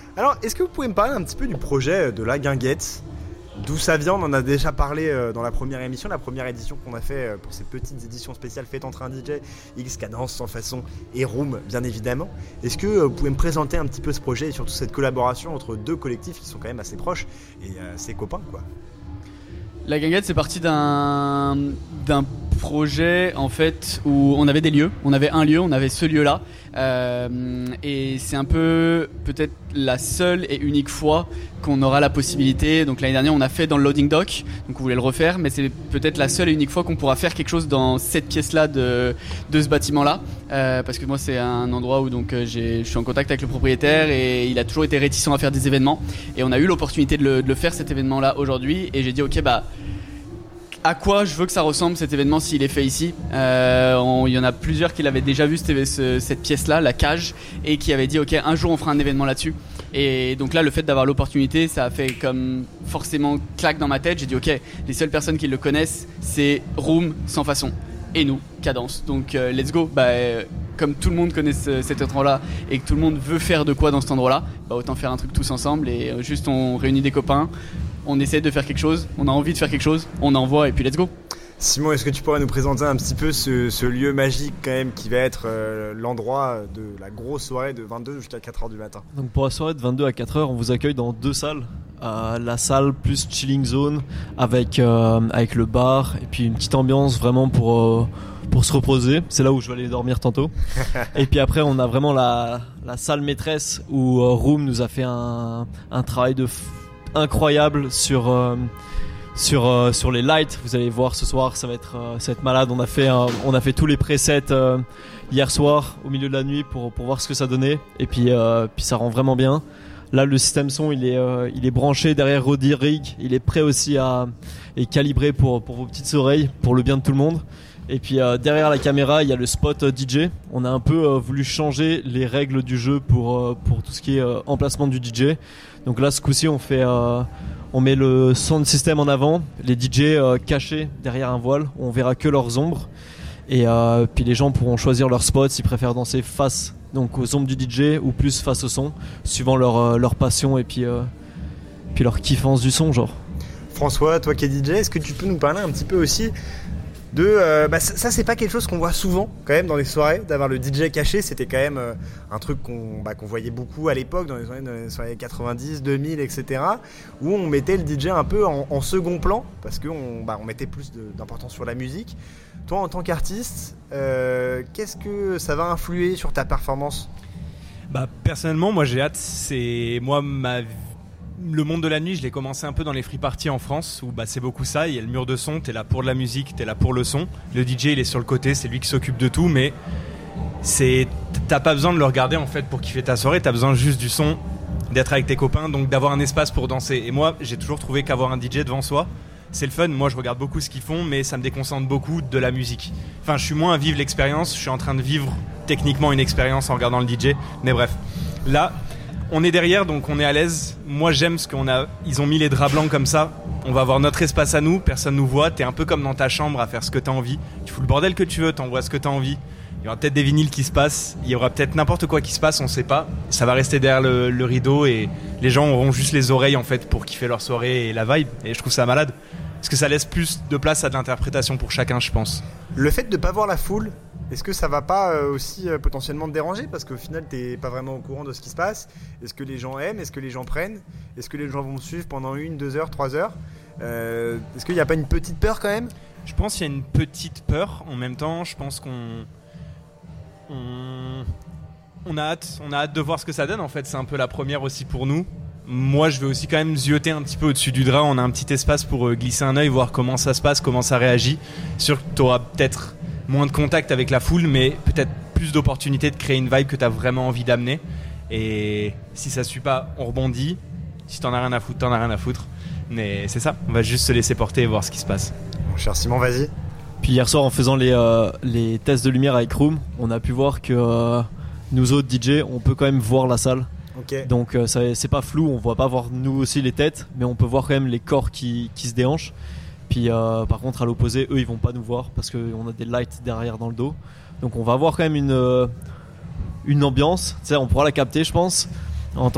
Alors, est-ce que vous pouvez me parler un petit peu du projet de la guinguette ? D'où ça vient, on en a déjà parlé dans la première émission, la première édition qu'on a fait pour ces petites éditions spéciales faites entre un DJ, X Cadence, Sans Façon et Room, bien évidemment. Est-ce que vous pouvez me présenter un petit peu ce projet et surtout cette collaboration entre deux collectifs qui sont quand même assez proches et assez copains, quoi ? La guinguette, c'est parti d'un projet en fait où on avait des lieux, on avait un lieu, on avait ce lieu-là, et c'est un peu peut-être la seule et unique fois qu'on aura la possibilité. Donc l'année dernière, on a fait dans le loading dock, donc on voulait le refaire, mais c'est peut-être la seule et unique fois qu'on pourra faire quelque chose dans cette pièce-là de ce bâtiment-là, parce que moi c'est un endroit où donc je suis en contact avec le propriétaire et il a toujours été réticent à faire des événements, et on a eu l'opportunité de le faire cet événement-là aujourd'hui, et j'ai dit ok à quoi je veux que ça ressemble cet événement s'il est fait ici. Il y en a plusieurs qui l'avaient déjà vu cette pièce-là, la cage, et qui avaient dit ok, un jour on fera un événement là-dessus. Et donc là, le fait d'avoir l'opportunité, ça a fait comme forcément claque dans ma tête. J'ai dit ok, les seules personnes qui le connaissent, c'est Room, Sans Façon, et nous, Cadence. Donc let's go. Comme tout le monde connaît cet endroit-là et que tout le monde veut faire de quoi dans cet endroit-là, autant faire un truc tous ensemble, et juste on réunit des copains, on essaie de faire quelque chose, on a envie de faire quelque chose, on envoie et puis let's go. Simon, est-ce que tu pourrais nous présenter un petit peu ce lieu magique quand même qui va être l'endroit de la grosse soirée de 22 jusqu'à 4h du matin ? Donc pour la soirée de 22 à 4h, on vous accueille dans 2 salles. La salle plus chilling zone avec le bar et puis une petite ambiance vraiment pour se reposer. C'est là où je vais aller dormir tantôt. Et puis après, on a vraiment la salle maîtresse où Room nous a fait un travail incroyable sur les lights. Vous allez voir ce soir, ça va être malade. On a fait tous les presets hier soir au milieu de la nuit pour voir ce que ça donnait, et puis ça rend vraiment bien. Là, le système son il est branché derrière Roddy Rig, il est prêt aussi et calibré pour vos petites oreilles, pour le bien de tout le monde. Et puis derrière la caméra, il y a le spot DJ. On a un peu voulu changer les règles du jeu pour tout ce qui est emplacement du DJ. Donc là, ce coup-ci, on met le sound system en avant, les DJ cachés derrière un voile, on verra que leurs ombres, et puis les gens pourront choisir leur spot s'ils préfèrent danser face donc aux ombres du DJ ou plus face au son, suivant leur passion et puis leur kiffance du son, genre. François, toi qui es DJ, est-ce que tu peux nous parler un petit peu aussi de ça c'est pas quelque chose qu'on voit souvent quand même dans les soirées, d'avoir le DJ caché. C'était quand même un truc qu'on voyait beaucoup à l'époque dans les soirées 90, 2000, etc., où on mettait le DJ un peu en second plan parce qu'on mettait plus d'importance sur la musique. Toi en tant qu'artiste, qu'est-ce que ça va influer sur ta performance ? Personnellement, moi j'ai hâte. Le monde de la nuit, je l'ai commencé un peu dans les free parties en France où c'est beaucoup ça. Il y a le mur de son, t'es là pour de la musique, t'es là pour le son. Le DJ il est sur le côté, c'est lui qui s'occupe de tout, mais t'as pas besoin de le regarder en fait pour kiffer ta soirée. T'as besoin juste du son, d'être avec tes copains, donc d'avoir un espace pour danser. Et moi, j'ai toujours trouvé qu'avoir un DJ devant soi, c'est le fun. Moi, je regarde beaucoup ce qu'ils font, mais ça me déconcentre beaucoup de la musique. Enfin, je suis moins à vivre l'expérience. Je suis en train de vivre techniquement une expérience en regardant le DJ. Mais bref, là. On est derrière, donc on est à l'aise. Moi, j'aime ce qu'on a. Ils ont mis les draps blancs comme ça. On va avoir notre espace à nous. Personne nous voit. T'es un peu comme dans ta chambre à faire ce que t'as envie. Tu fous le bordel que tu veux. T'envoies ce que t'as envie. Il y aura peut-être des vinyles qui se passent. Il y aura peut-être n'importe quoi qui se passe. On sait pas. Ça va rester derrière le rideau et les gens auront juste les oreilles en fait pour kiffer leur soirée et la vibe. Et je trouve ça malade parce que ça laisse plus de place à de l'interprétation pour chacun, je pense. Le fait de pas voir la foule, est-ce que ça va pas aussi potentiellement te déranger parce qu'au final t'es pas vraiment au courant de ce qui se passe ? Est-ce que les gens aiment ? Est-ce que les gens prennent ? Est-ce que les gens vont me suivre pendant 1, 2 heures, 3 heures ? Est-ce qu'il n'y a pas une petite peur quand même ? Je pense qu'il y a une petite peur. En même temps, je pense qu'on a hâte de voir ce que ça donne. En fait, c'est un peu la première aussi pour nous. Moi, je vais aussi quand même zioter un petit peu au-dessus du drap. On a un petit espace pour glisser un œil, voir comment ça se passe, comment ça réagit. Sûr que tu auras peut-être moins de contact avec la foule, mais peut-être plus d'opportunités de créer une vibe que tu as vraiment envie d'amener. Et si ça suit pas, on rebondit. Si t'en as rien à foutre, t'en as rien à foutre. Mais c'est ça, on va juste se laisser porter et voir ce qui se passe. Mon cher Simon, vas-y. Puis hier soir, en faisant les tests de lumière avec Room, on a pu voir que nous autres DJ, on peut quand même voir la salle. Okay. Donc c'est pas flou, on voit pas voir nous aussi les têtes, mais on peut voir quand même les corps qui se déhanchent. Puis par contre à l'opposé, eux ils vont pas nous voir parce qu'on a des lights derrière dans le dos. Donc on va avoir quand même une ambiance, tu sais, on pourra la capter je pense. En